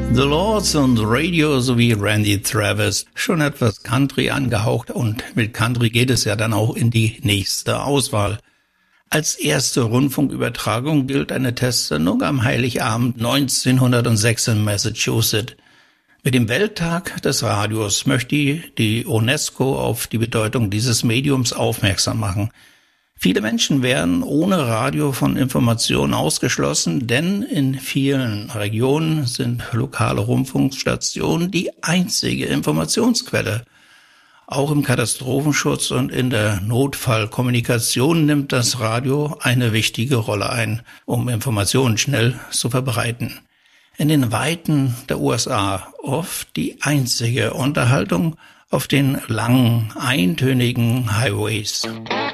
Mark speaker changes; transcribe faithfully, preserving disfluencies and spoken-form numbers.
Speaker 1: The Lords und Radio sowie Randy Travis, schon etwas Country angehaucht, und mit Country geht es ja dann auch in die nächste Auswahl. Als erste Rundfunkübertragung gilt eine Testsendung am Heiligabend neunzehnhundertsechs in Massachusetts. Mit dem Welttag des Radios möchte die UNESCO auf die Bedeutung dieses Mediums aufmerksam machen. Viele Menschen werden ohne Radio von Informationen ausgeschlossen, denn in vielen Regionen sind lokale Rundfunkstationen die einzige Informationsquelle. Auch im Katastrophenschutz und in der Notfallkommunikation nimmt das Radio eine wichtige Rolle ein, um Informationen schnell zu verbreiten. In den Weiten der U S A oft die einzige Unterhaltung auf den langen, eintönigen Highways.